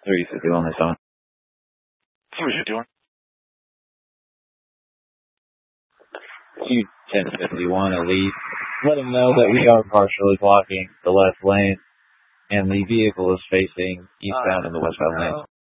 3051 is on. See what you're doing. Q1051 Elite. Let him know that we are partially blocking the left lane, and the vehicle is facing eastbound in the westbound lane.